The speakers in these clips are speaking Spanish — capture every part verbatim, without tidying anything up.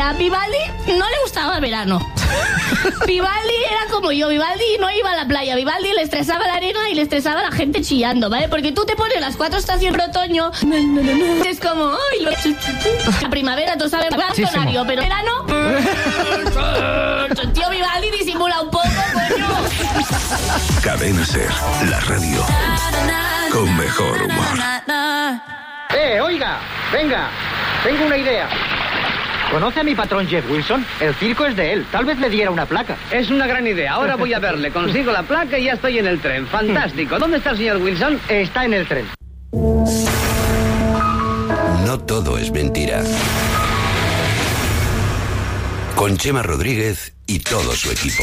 A Vivaldi no le gustaba el verano. Vivaldi era como yo, Vivaldi no iba a la playa, Vivaldi le estresaba la arena y le estresaba la gente chillando, ¿vale? Porque tú te pones las cuatro estaciones de otoño, es como, ay, lo... la primavera, tú sabes, va sonario, pero verano... Tío, Vivaldi disimula un poco, coño. Cadena Ser, la radio con mejor humor. ¡Eh, oiga! Venga, tengo una idea. ¿Conoce a mi patrón Jeff Wilson? El circo es de él. Tal vez le diera una placa. Es una gran idea. Ahora voy a verle. Consigo la placa y ya estoy en el tren. Fantástico. ¿Dónde está el señor Wilson? Está en el tren. No todo es mentira. Con Chema Rodríguez y todo su equipo.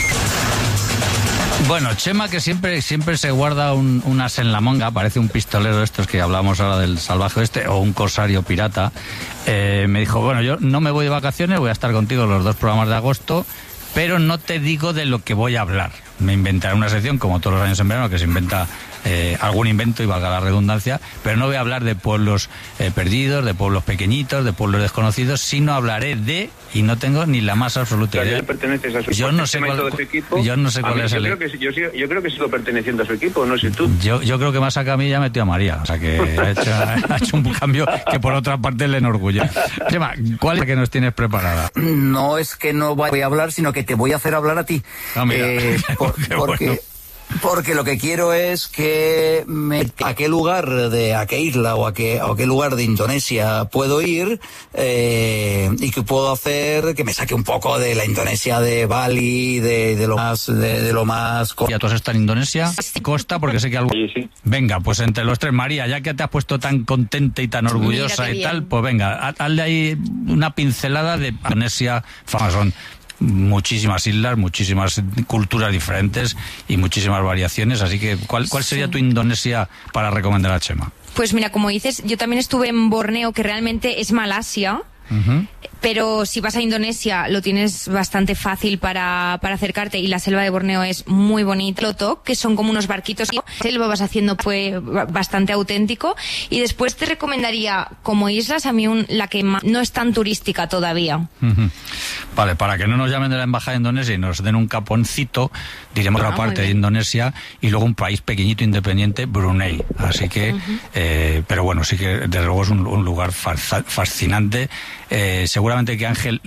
Bueno, Chema, que siempre siempre se guarda un, un as en la manga, parece un pistolero de estos que hablamos ahora del salvaje oeste, o un corsario pirata, eh, me dijo, bueno, yo no me voy de vacaciones, voy a estar contigo los dos programas de agosto, pero no te digo de lo que voy a hablar. Me inventaré una sección, como todos los años en verano, que se inventa eh, algún invento, y valga la redundancia, pero no voy a hablar de pueblos eh, perdidos, de pueblos pequeñitos, de pueblos desconocidos, sino hablaré de, y no tengo ni la más absoluta idea. Perteneces a su yo no sé cuál, su equipo. Yo no sé cuál mí, es yo el... Creo que, yo, yo creo que sigo perteneciendo a su equipo, no sé tú. Yo, yo creo que más a Camilla ya metió a María, o sea que ha hecho, ha hecho un cambio que por otra parte le enorgullece. Chema, ¿cuál es la que nos tienes preparada? No es que no voy a hablar, sino que te voy a hacer hablar a ti. Ah, mira. Eh, por, porque... Bueno. Porque lo que quiero es que me, a qué lugar de a qué isla o a qué, a qué lugar de Indonesia puedo ir eh, y que puedo hacer que me saque un poco de la Indonesia de Bali, de, de lo más de, de lo más. Ya tú has estado en Indonesia, Costa, porque sé que algo. Sí, sí. Venga, pues entre los tres, María, ya que te has puesto tan contenta y tan orgullosa y tal, pues venga, hazle ahí una pincelada de Indonesia. Son muchísimas islas, muchísimas culturas diferentes y muchísimas variaciones, así que ¿cuál, cuál sería sí. tu Indonesia para recomendar a Chema? Pues mira, como dices, yo también estuve en Borneo, que realmente es Malasia. Uh-huh. Pero si vas a Indonesia lo tienes bastante fácil para, para acercarte, y la selva de Borneo es muy bonita. Lotok, que son como unos barquitos, la selva vas haciendo pues bastante auténtico. Y después te recomendaría como islas, a mí un, la que más, no es tan turística todavía. Uh-huh. Vale, para que no nos llamen de la embajada de Indonesia y nos den un caponcito, diremos otra ah, parte de Indonesia y luego un país pequeñito independiente, Brunei. Así que, uh-huh. eh, pero bueno, sí que desde luego es un, un lugar fascinante. Eh, seguramente que Ángel